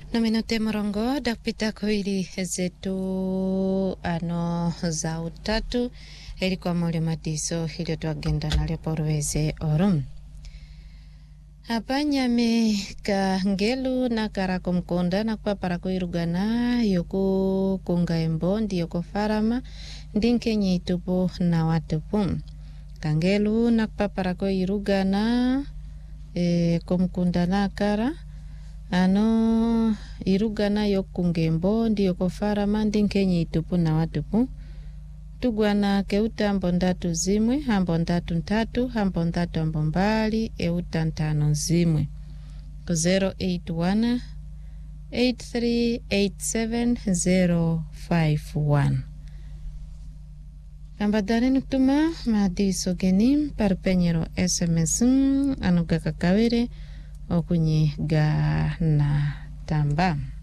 No minuti morongo dakpita kuili zetu za utatu ilikuwa mole matiso hilio tuagenda nalio porweze orum. Hapa nyame ka ngelu na karako mkonda na kwa parako irugana yoku kunga embondi yoko farama ndinke nyitupu na watupu. Kangelu na kwa parako irugana kumkunda na kara irugana yokungembo ndiyo kofara mandi nkenye itupu na watupu tugwana keuta mbondatu zimwe hambondatu ntatu hambondatu ambombali euta ntano zimwe 081 8387051 ambadane nutuma madiso genim parpenyero SMS anuga kakawere okunye gana tamba.